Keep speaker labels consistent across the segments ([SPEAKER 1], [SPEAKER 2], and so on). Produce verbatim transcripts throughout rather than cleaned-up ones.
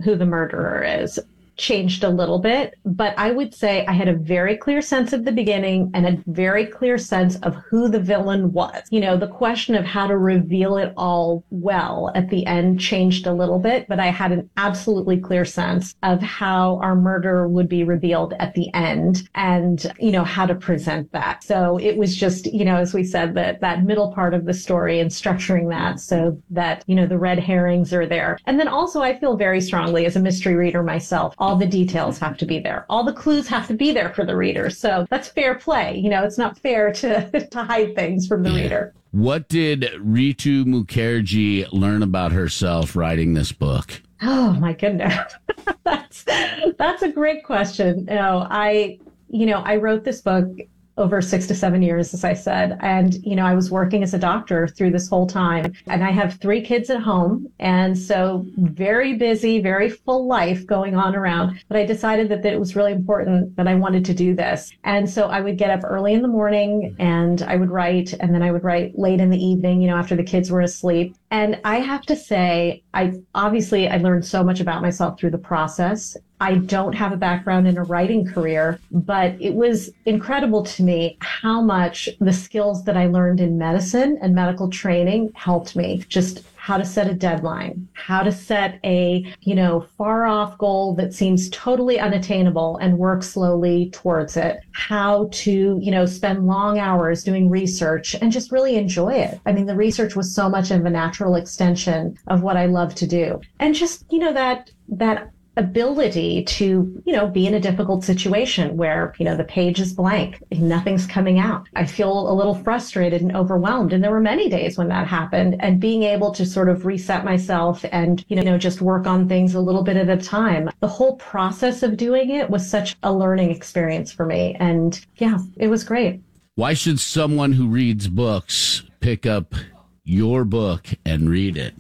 [SPEAKER 1] who the murderer is changed a little bit, but I would say I had a very clear sense at the beginning and a very clear sense of who the villain was. You know, the question of how to reveal it all well at the end changed a little bit, but I had an absolutely clear sense of how our murderer would be revealed at the end and, you know, how to present that. So it was just, you know, as we said, that that middle part of the story and structuring that so that, you know, the red herrings are there. And then also I feel very strongly as a mystery reader myself, all the details have to be there. All the clues have to be there for the reader. So that's fair play. You know, it's not fair to, to hide things from the reader.
[SPEAKER 2] What did Ritu Mukherjee learn about herself writing this book?
[SPEAKER 1] Oh, my goodness. that's, that's a great question. You know, I, you know, I wrote this book over six to seven years, as I said. And, you know, I was working as a doctor through this whole time. And I have three kids at home. And so very busy, very full life going on around. But I decided that, that it was really important that I wanted to do this. And so I would get up early in the morning and I would write, and then I would write late in the evening, you know, after the kids were asleep. And I have to say, I obviously I learned so much about myself through the process. I don't have a background in a writing career, but it was incredible to me how much the skills that I learned in medicine and medical training helped me. Just how to set a deadline, how to set a, you know, far off goal that seems totally unattainable and work slowly towards it, how to, you know, spend long hours doing research and just really enjoy it. I mean, the research was so much of a natural extension of what I love to do. And just, you know, that, that ability to, you know, be in a difficult situation where, you know, the page is blank, nothing's coming out. I feel a little frustrated and overwhelmed. And there were many days when that happened, and being able to sort of reset myself and, you know, just work on things a little bit at a time. The whole process of doing it was such a learning experience for me. And yeah, it was great.
[SPEAKER 2] Why should someone who reads books pick up your book and read it?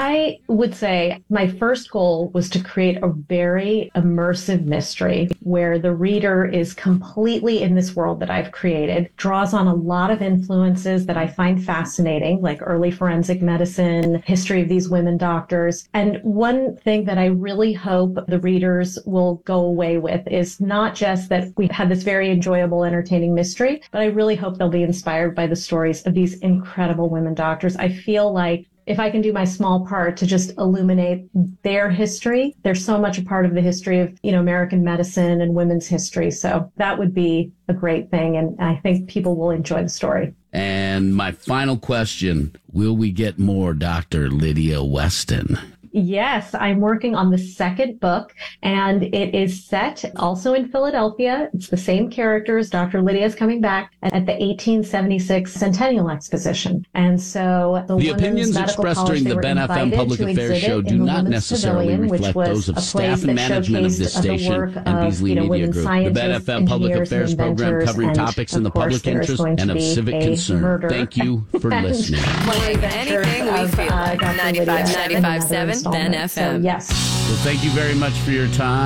[SPEAKER 1] I would say my first goal was to create a very immersive mystery where the reader is completely in this world that I've created, draws on a lot of influences that I find fascinating, like early forensic medicine, history of these women doctors. And one thing that I really hope the readers will go away with is not just that we've had this very enjoyable, entertaining mystery, but I really hope they'll be inspired by the stories of these incredible women doctors. I feel like if I can do my small part to just illuminate their history, they're so much a part of the history of, you know, American medicine and women's history. So that would be a great thing. And I think people will enjoy the story.
[SPEAKER 2] And my final question, will we get more Doctor Lydia Weston?
[SPEAKER 1] Yes, I'm working on the second book, and it is set also in Philadelphia. It's the same characters. Doctor Lydia is coming back at the eighteen seventy-six Centennial Exposition. And so the,
[SPEAKER 2] the opinions expressed during the Ben F M Public Affairs show do not necessarily reflect those of staff and management of this station and Beasley Media Group. The Ben F M Public Affairs program covering topics in the public interest and of civic concern. Thank you for listening.
[SPEAKER 3] Playing anything we feel like. ninety-five, ninety-five point seven Ben F M.
[SPEAKER 1] So, yes.
[SPEAKER 2] Well, thank you very much for your time.